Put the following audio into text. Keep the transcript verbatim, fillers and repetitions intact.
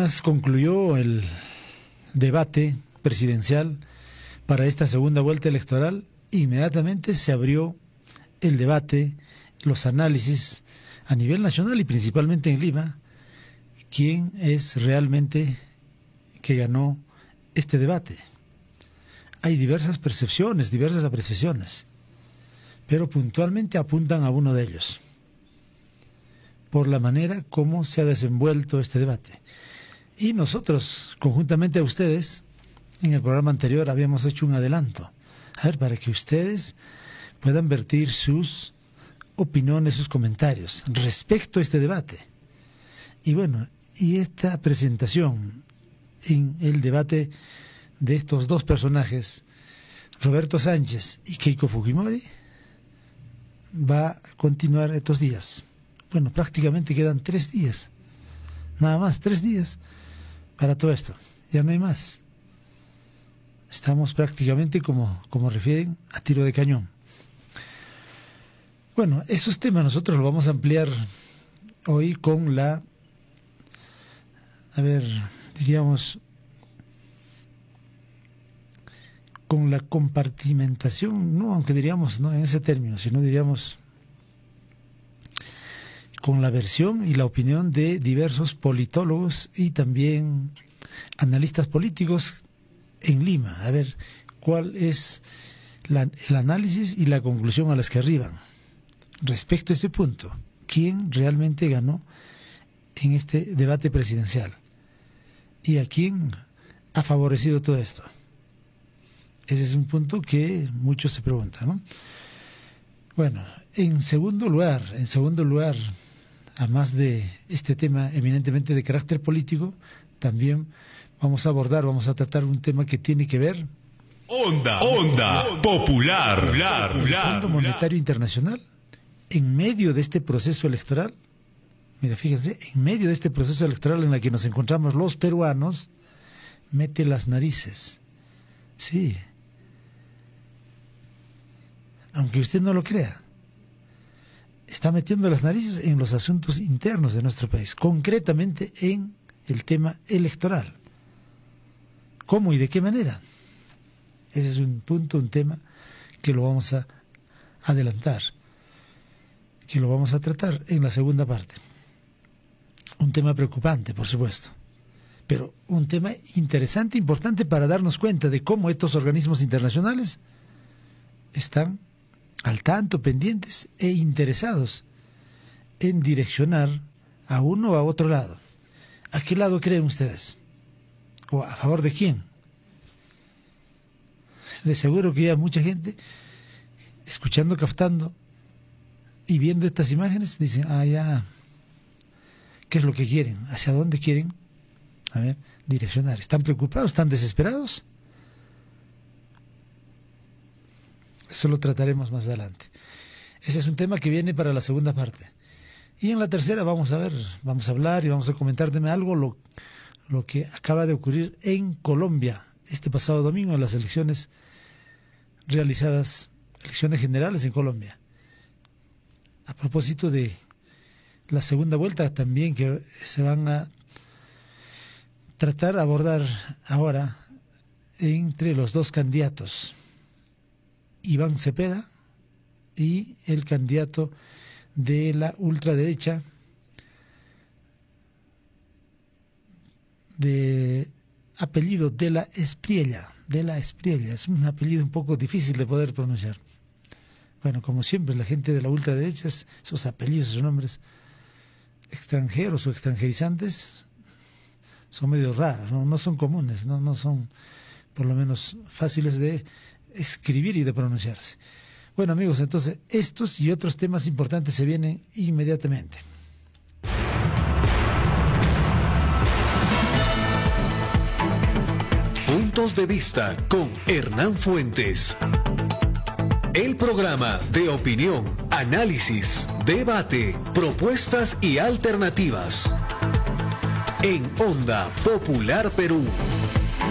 apenas concluyó el debate presidencial para esta segunda vuelta electoral, inmediatamente se abrió el debate, los análisis a nivel nacional y principalmente en Lima, quién es realmente que ganó este debate. Hay diversas percepciones, diversas apreciaciones, pero puntualmente apuntan a uno de ellos, por la manera como se ha desenvuelto este debate. Y nosotros, conjuntamente a ustedes, en el programa anterior habíamos hecho un adelanto, a ver, para que ustedes puedan vertir sus opiniones, sus comentarios respecto a este debate. Y bueno, y esta presentación en el debate de estos dos personajes, Roberto Sánchez y Keiko Fujimori, va a continuar estos días. Bueno, prácticamente quedan tres días, nada más, tres días para todo esto, ya no hay más. Estamos prácticamente, como, como refieren, a tiro de cañón. Bueno, esos temas nosotros los vamos a ampliar hoy con la, a ver, diríamos, con la compartimentación, no, aunque diríamos, no en ese término, sino diríamos con la versión y la opinión de diversos politólogos y también analistas políticos en Lima. A ver, cuál es la, el análisis y la conclusión a las que arriban respecto a ese punto. ¿Quién realmente ganó en este debate presidencial? ¿Y a quién ha favorecido todo esto? Ese es un punto que muchos se preguntan, ¿no? Bueno, en segundo lugar, en segundo lugar, además de este tema eminentemente de carácter político, también vamos a abordar, vamos a tratar un tema que tiene que ver... Onda, onda, popular, popular, el Fondo Monetario Internacional, en medio de este proceso electoral, mira, fíjense, en medio de este proceso electoral en el que nos encontramos los peruanos, mete las narices. Sí. Aunque usted no lo crea, está metiendo las narices en los asuntos internos de nuestro país, concretamente en el tema electoral. ¿Cómo y de qué manera? Ese es un punto, un tema que lo vamos a adelantar, que lo vamos a tratar en la segunda parte. Un tema preocupante, por supuesto, pero un tema interesante, importante para darnos cuenta de cómo estos organismos internacionales están al tanto, pendientes e interesados en direccionar a uno o a otro lado. ¿A qué lado creen ustedes? ¿O a favor de quién? De seguro que ya mucha gente, escuchando, captando y viendo estas imágenes, dicen, ah, ya, ¿qué es lo que quieren? ¿Hacia dónde quieren? A ver, direccionar. ¿Están preocupados? ¿Están desesperados? Eso lo trataremos más adelante. Ese es un tema que viene para la segunda parte. Y en la tercera vamos a ver, vamos a hablar y vamos a comentar de algo lo, lo que acaba de ocurrir en Colombia este pasado domingo en las elecciones realizadas, elecciones generales en Colombia. A propósito de la segunda vuelta también que se van a tratar, a abordar ahora entre los dos candidatos, Iván Cepeda y el candidato de la ultraderecha de apellido de la Espriella, de la Espriella, es un apellido un poco difícil de poder pronunciar. Bueno, como siempre, la gente de la ultraderecha, esos apellidos, esos nombres extranjeros o extranjerizantes, son medio raros, no, no son comunes, no, no son por lo menos fáciles de escribir y de pronunciarse. Bueno, amigos, entonces estos y otros temas importantes se vienen inmediatamente. Puntos de vista con Hernán Fuentes. El programa de opinión, análisis, debate, propuestas y alternativas. En Onda Popular Perú.